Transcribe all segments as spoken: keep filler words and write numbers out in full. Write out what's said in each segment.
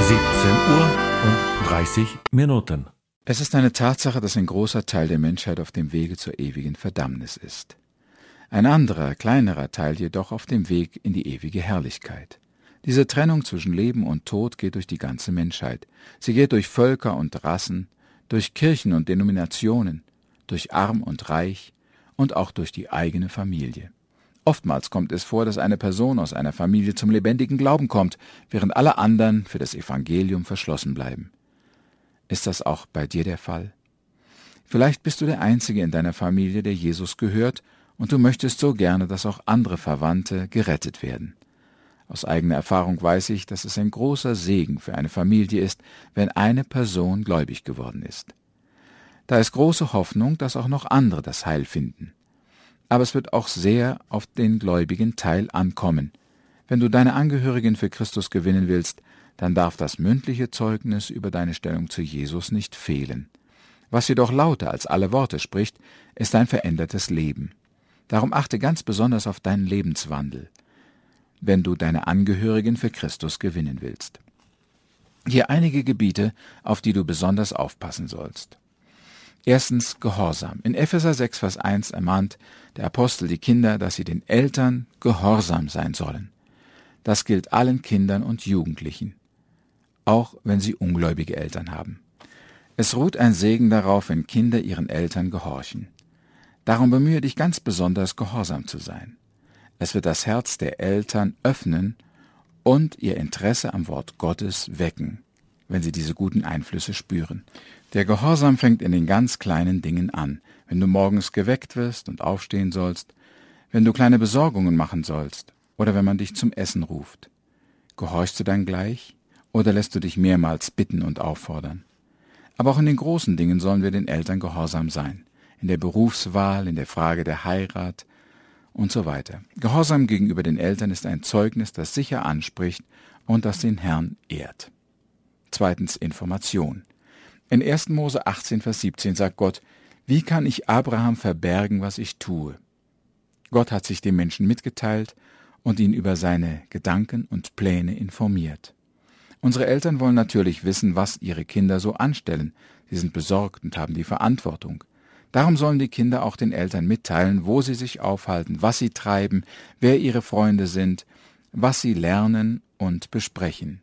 siebzehn Uhr und dreißig Minuten. Es ist eine Tatsache, dass ein großer Teil der Menschheit auf dem Wege zur ewigen Verdammnis ist. Ein anderer, kleinerer Teil jedoch auf dem Weg in die ewige Herrlichkeit. Diese Trennung zwischen Leben und Tod geht durch die ganze Menschheit. Sie geht durch Völker und Rassen, durch Kirchen und Denominationen, durch Arm und Reich und auch durch die eigene Familie. Oftmals kommt es vor, dass eine Person aus einer Familie zum lebendigen Glauben kommt, während alle anderen für das Evangelium verschlossen bleiben. Ist das auch bei dir der Fall? Vielleicht bist du der Einzige in deiner Familie, der Jesus gehört, und du möchtest so gerne, dass auch andere Verwandte gerettet werden. Aus eigener Erfahrung weiß ich, dass es ein großer Segen für eine Familie ist, wenn eine Person gläubig geworden ist. Da ist große Hoffnung, dass auch noch andere das Heil finden. Aber es wird auch sehr auf den gläubigen Teil ankommen. Wenn du deine Angehörigen für Christus gewinnen willst, dann darf das mündliche Zeugnis über deine Stellung zu Jesus nicht fehlen. Was jedoch lauter als alle Worte spricht, ist dein verändertes Leben. Darum achte ganz besonders auf deinen Lebenswandel, wenn du deine Angehörigen für Christus gewinnen willst. Hier einige Gebiete, auf die du besonders aufpassen sollst. Erstens Gehorsam. In Epheser sechs, Vers eins ermahnt der Apostel die Kinder, dass sie den Eltern gehorsam sein sollen. Das gilt allen Kindern und Jugendlichen, auch wenn sie ungläubige Eltern haben. Es ruht ein Segen darauf, wenn Kinder ihren Eltern gehorchen. Darum bemühe dich ganz besonders, gehorsam zu sein. Es wird das Herz der Eltern öffnen und ihr Interesse am Wort Gottes wecken, wenn sie diese guten Einflüsse spüren. Der Gehorsam fängt in den ganz kleinen Dingen an, wenn du morgens geweckt wirst und aufstehen sollst, wenn du kleine Besorgungen machen sollst oder wenn man dich zum Essen ruft. Gehorchst du dann gleich oder lässt du dich mehrmals bitten und auffordern? Aber auch in den großen Dingen sollen wir den Eltern gehorsam sein, in der Berufswahl, in der Frage der Heirat und so weiter. Gehorsam gegenüber den Eltern ist ein Zeugnis, das sicher anspricht und das den Herrn ehrt. Zweitens Information. In erster Mose achtzehn, Vers siebzehn sagt Gott: Wie kann ich Abraham verbergen, was ich tue? Gott hat sich dem Menschen mitgeteilt und ihn über seine Gedanken und Pläne informiert. Unsere Eltern wollen natürlich wissen, was ihre Kinder so anstellen. Sie sind besorgt und haben die Verantwortung. Darum sollen die Kinder auch den Eltern mitteilen, wo sie sich aufhalten, was sie treiben, wer ihre Freunde sind, was sie lernen und besprechen.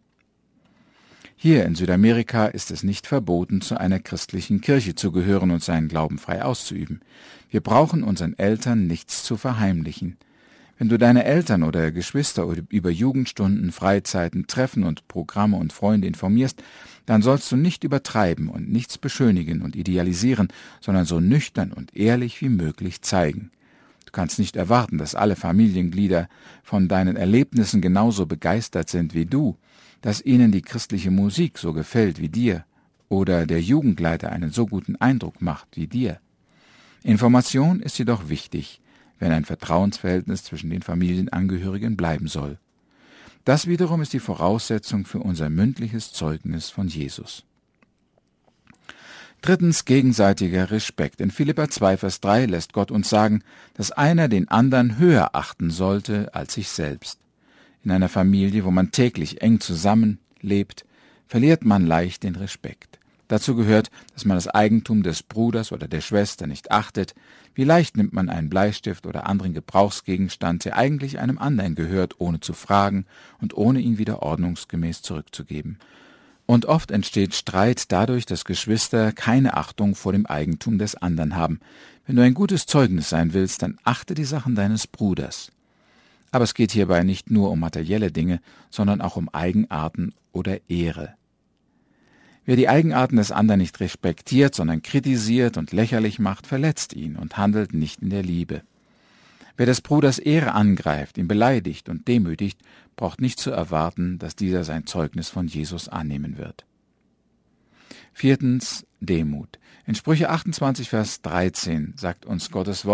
Hier in Südamerika ist es nicht verboten, zu einer christlichen Kirche zu gehören und seinen Glauben frei auszuüben. Wir brauchen unseren Eltern nichts zu verheimlichen. Wenn du deine Eltern oder Geschwister über Jugendstunden, Freizeiten, Treffen und Programme und Freunde informierst, dann sollst du nicht übertreiben und nichts beschönigen und idealisieren, sondern so nüchtern und ehrlich wie möglich zeigen. Du kannst nicht erwarten, dass alle Familienglieder von deinen Erlebnissen genauso begeistert sind wie du, dass ihnen die christliche Musik so gefällt wie dir oder der Jugendleiter einen so guten Eindruck macht wie dir. Information ist jedoch wichtig, wenn ein Vertrauensverhältnis zwischen den Familienangehörigen bleiben soll. Das wiederum ist die Voraussetzung für unser mündliches Zeugnis von Jesus. Drittens gegenseitiger Respekt. In Philipper zwei, Vers drei lässt Gott uns sagen, dass einer den anderen höher achten sollte als sich selbst. In einer Familie, wo man täglich eng zusammenlebt, verliert man leicht den Respekt. Dazu gehört, dass man das Eigentum des Bruders oder der Schwester nicht achtet. Wie leicht nimmt man einen Bleistift oder anderen Gebrauchsgegenstand, der eigentlich einem anderen gehört, ohne zu fragen und ohne ihn wieder ordnungsgemäß zurückzugeben. Und oft entsteht Streit dadurch, dass Geschwister keine Achtung vor dem Eigentum des anderen haben. Wenn du ein gutes Zeugnis sein willst, dann achte die Sachen deines Bruders. Aber es geht hierbei nicht nur um materielle Dinge, sondern auch um Eigenarten oder Ehre. Wer die Eigenarten des anderen nicht respektiert, sondern kritisiert und lächerlich macht, verletzt ihn und handelt nicht in der Liebe. Wer des Bruders Ehre angreift, ihn beleidigt und demütigt, braucht nicht zu erwarten, dass dieser sein Zeugnis von Jesus annehmen wird. Viertens Demut. In Sprüche achtundzwanzig, Vers dreizehn sagt uns Gottes Wort: